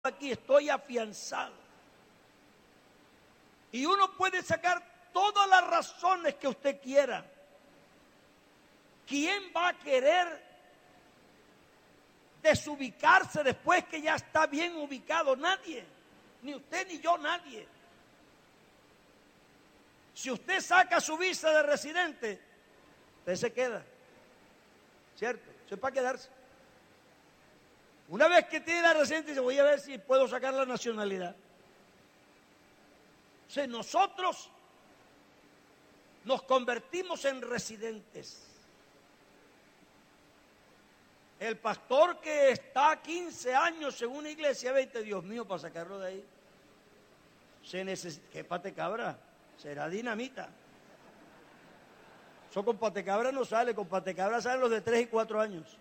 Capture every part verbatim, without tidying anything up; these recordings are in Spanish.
aquí, estoy afianzado. Y uno puede sacar todas las razones que usted quiera. ¿Quién va a querer desubicarse después que ya está bien ubicado? Nadie, ni usted ni yo, nadie. Si usted saca su visa de residente, usted se queda, ¿cierto? Eso es para quedarse. Una vez que tiene la residencia, dice, voy a ver si puedo sacar la nacionalidad. O sea, nosotros nos convertimos en residentes. El pastor que está quince años en una iglesia, veinte, Dios mío, para sacarlo de ahí, se necesita, ¿qué patecabra? Será dinamita. Eso con patecabra no sale, con patecabra salen los de tres y cuatro años.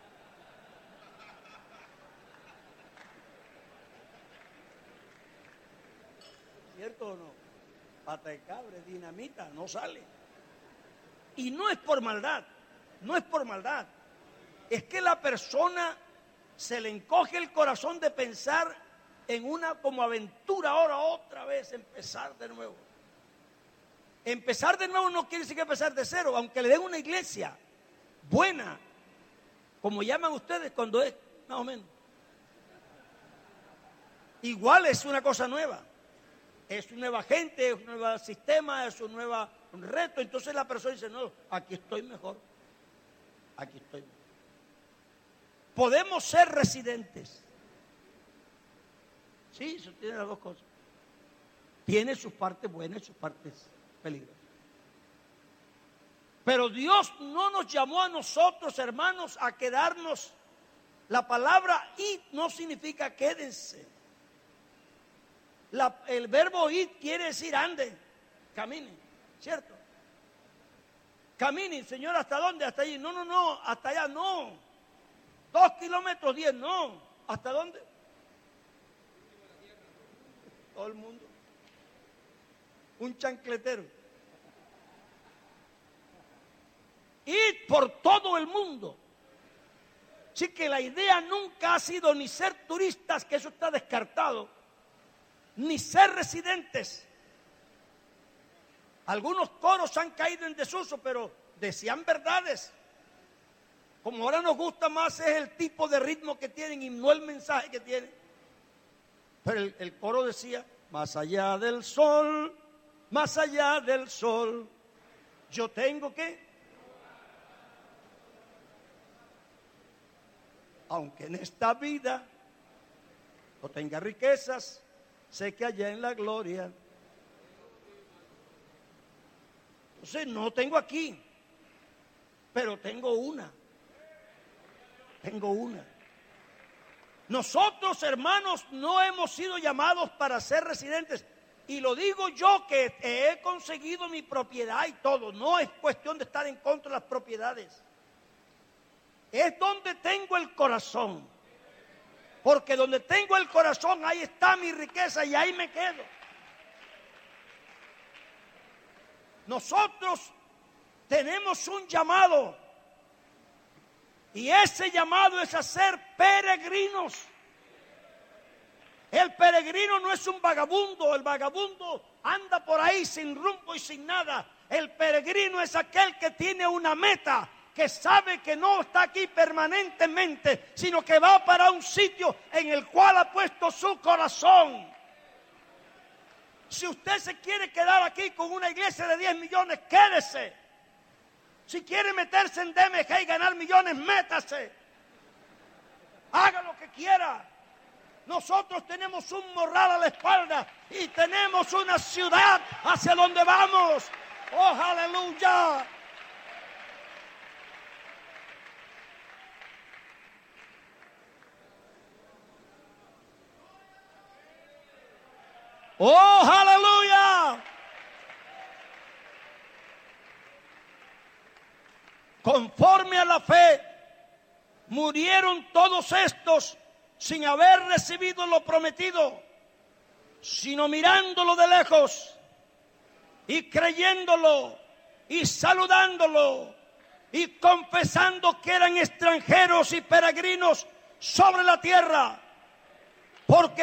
¿Cierto o no? Patecabra, dinamita, no sale. Y no es por maldad, no es por maldad. Es que la persona se le encoge el corazón de pensar en una como aventura, ahora otra vez empezar de nuevo. Empezar de nuevo no quiere decir que empezar de cero, aunque le den una iglesia buena, como llaman ustedes cuando es más o menos. Igual es una cosa nueva. Es una nueva gente, es un nuevo sistema, es un nuevo reto. Entonces la persona dice, no, aquí estoy mejor. Aquí estoy mejor. Podemos ser residentes. Sí, eso tiene las dos cosas. Tiene sus partes buenas y sus partes peligrosas. Pero Dios no nos llamó a nosotros, hermanos, a quedarnos. La palabra id no significa quédense. La, el verbo id quiere decir ande, camine, ¿cierto? Camine, Señor, ¿hasta dónde? Hasta allí. No, no, no, hasta allá no. Dos kilómetros, diez, no. ¿Hasta dónde? Todo el mundo. Un chancletero. Id por todo el mundo. Así que la idea nunca ha sido ni ser turistas, que eso está descartado, ni ser residentes. Algunos coros han caído en desuso, pero decían verdades. Como ahora nos gusta más es el tipo de ritmo que tienen y no el mensaje que tienen. Pero el, el coro decía, más allá del sol, más allá del sol, yo tengo que, aunque en esta vida no tenga riquezas, sé que allá en la gloria. Entonces no tengo aquí, pero tengo una. Tengo una. Nosotros, hermanos, no hemos sido llamados para ser residentes. Y lo digo yo que he conseguido mi propiedad y todo. No es cuestión de estar en contra de las propiedades. Es donde tengo el corazón. Porque donde tengo el corazón, ahí está mi riqueza y ahí me quedo. Nosotros tenemos un llamado. Y ese llamado es a ser peregrinos. El peregrino no es un vagabundo. El vagabundo anda por ahí sin rumbo y sin nada. El peregrino es aquel que tiene una meta, que sabe que no está aquí permanentemente, sino que va para un sitio en el cual ha puesto su corazón. Si usted se quiere quedar aquí con una iglesia de diez millones, quédese. Si quiere meterse en D M G y ganar millones, métase. Haga lo que quiera. Nosotros tenemos un morral a la espalda y tenemos una ciudad hacia donde vamos. ¡Oh, aleluya! ¡Oh, aleluya! Conforme a la fe, murieron todos estos sin haber recibido lo prometido, sino mirándolo de lejos y creyéndolo y saludándolo y confesando que eran extranjeros y peregrinos sobre la tierra. Porque